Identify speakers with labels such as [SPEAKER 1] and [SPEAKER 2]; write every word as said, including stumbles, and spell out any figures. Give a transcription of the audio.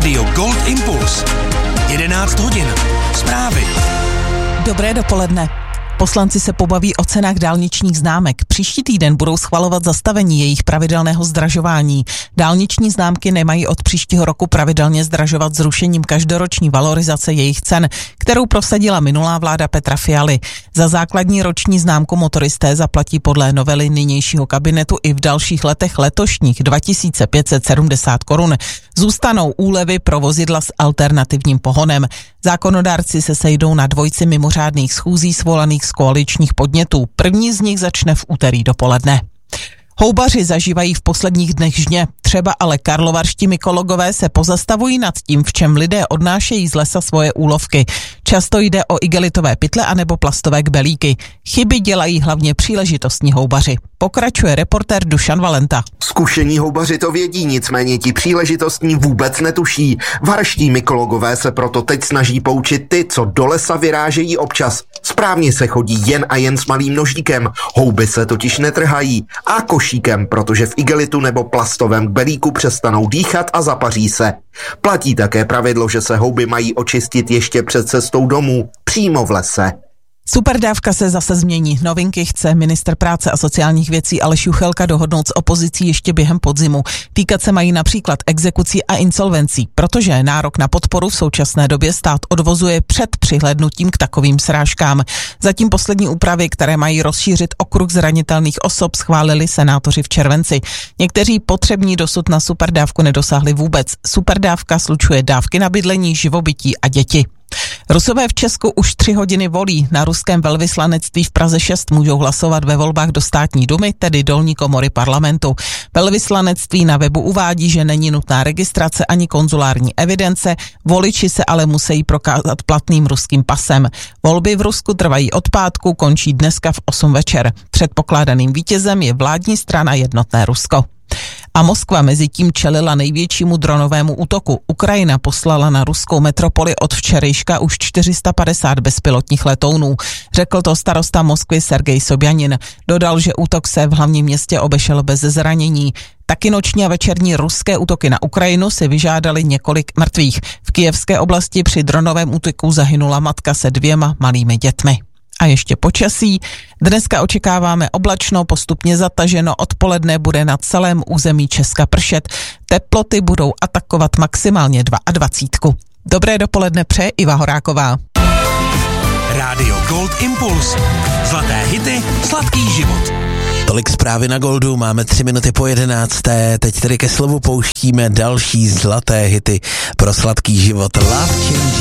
[SPEAKER 1] Rádio Gold Impuls. jedenáct hodin. Zprávy.
[SPEAKER 2] Dobré dopoledne. Poslanci se pobaví o cenách dálničních známek. Příští týden budou schvalovat zastavení jejich pravidelného zdražování. Dálniční známky nemají od příštího roku pravidelně zdražovat zrušením každoroční valorizace jejich cen, kterou prosadila minulá vláda Petra Fialy. Za základní roční známku motoristé zaplatí podle novely nynějšího kabinetu i v dalších letech letošních dva tisíce pět set sedmdesát korun. Zůstanou úlevy pro vozidla s alternativním pohonem. Zákonodárci se sejdou na dvojci mimořádných schůzí svolaných z koaličních podnětů. První z nich začne v úterý dopoledne. Houbaři zažívají v posledních dnech žně. Třeba ale karlovarští mykologové se pozastavují nad tím, v čem lidé odnášejí z lesa svoje úlovky. Často jde o igelitové pytle anebo plastové kbelíky. Chyby dělají hlavně příležitostní houbaři. Pokračuje reportér Dušan Valenta.
[SPEAKER 3] Zkušení houbaři to vědí, nicméně ti příležitostní vůbec netuší. Varští mykologové se proto teď snaží poučit ty, co do lesa vyrážejí občas. Správně se chodí jen a jen s malým nožíkem, houby se totiž netrhají. A košíkem, protože v igelitu nebo plastovém kbelíku přestanou dýchat a zapaří se. Platí také pravidlo, že se houby mají očistit ještě před cestou domů, přímo v lese.
[SPEAKER 2] Superdávka se zase změní. Novinky chce ministr práce a sociálních věcí Aleš Juchelka dohodnout s opozicí ještě během podzimu. Týkat se mají například exekucí a insolvencí, protože nárok na podporu v současné době stát odvozuje před přihlédnutím k takovým srážkám. Zatím poslední úpravy, které mají rozšířit okruh zranitelných osob, schválili senátoři v červenci. Někteří potřební dosud na superdávku nedosáhli vůbec. Superdávka slučuje dávky na bydlení, živobytí a děti. Rusové v Česku už tři hodiny volí. Na ruském velvyslanectví v Praze šest můžou hlasovat ve volbách do státní dumy, tedy dolní komory parlamentu. Velvyslanectví na webu uvádí, že není nutná registrace ani konzulární evidence, voliči se ale musí prokázat platným ruským pasem. Volby v Rusku trvají od pátku, končí dneska v osm večer. Předpokládaným vítězem je vládní strana Jednotné Rusko. A Moskva mezi tím čelila největšímu dronovému útoku. Ukrajina poslala na ruskou metropoli od včerejška už čtyři sta padesát bezpilotních letounů. Řekl to starosta Moskvy Sergej Sobjanin. Dodal, že útok se v hlavním městě obešel bez zranění. Taky noční a večerní ruské útoky na Ukrajinu si vyžádali několik mrtvých. V kyjevské oblasti při dronovém útoku zahynula matka se dvěma malými dětmi. A ještě počasí. Dneska očekáváme oblačno, postupně zataženo, odpoledne bude na celém území Česka pršet. Teploty budou atakovat maximálně dvacet dva. Dobré dopoledne přeje Iva Horáková.
[SPEAKER 1] Rádio Gold Impuls. Zlaté hity, sladký život.
[SPEAKER 4] Tolik zprávy na Goldu, máme tři minuty po jedenácté, teď tedy ke slovu pouštíme další zlaté hity pro sladký život. Love Changing.